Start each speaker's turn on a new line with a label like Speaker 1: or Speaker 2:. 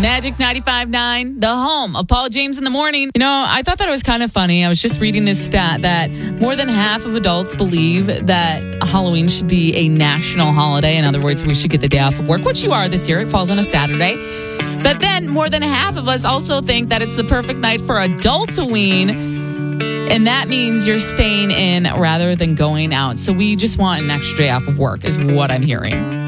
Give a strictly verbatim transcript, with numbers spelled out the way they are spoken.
Speaker 1: Magic ninety-five point nine, the home of Paul James in the morning. You know, I thought that it was kind of funny. I was just reading this stat that more than half of adults believe that Halloween should be a national holiday. In other words, we should get the day off of work, which you are this year. It falls on a Saturday. But then more than half of us also think that it's the perfect night for adultoween. And that means you're staying in rather than going out. So we just want an extra day off of work is what I'm hearing.